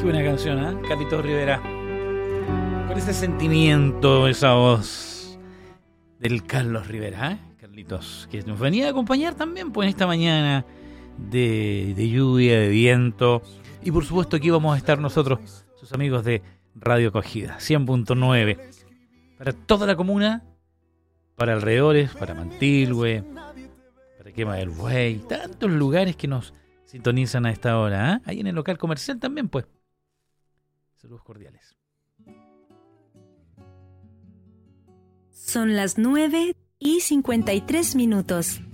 Qué buena canción, ¿eh? Carlitos Rivera. Con ese sentimiento, esa voz del Carlos Rivera, ¿eh? Carlitos, que nos venía a acompañar también pues, en esta mañana de lluvia, de viento. Y por supuesto aquí vamos a estar nosotros, sus amigos de Radio Acogida, 100.9. Para toda la comuna, para alrededores, para Mantilhue, para Quema del Buey, tantos lugares que nos sintonizan a esta hora, ¿eh? Ahí en el local comercial también, pues. Saludos cordiales. Son las 9:53.